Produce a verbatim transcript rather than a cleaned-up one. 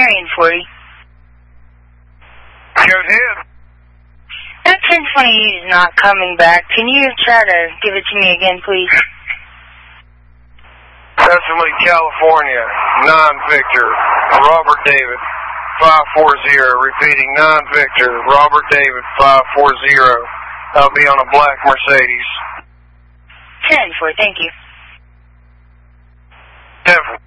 Marion forty. Go ahead. That ten twenty-eight is not coming back. Can you try to give it to me again, please? Cecily, California, nine Victor, Robert David, five four zero. Repeating, nine Victor, Robert David, five four zero. I'll be on a black Mercedes. ten four, thank you. ten four.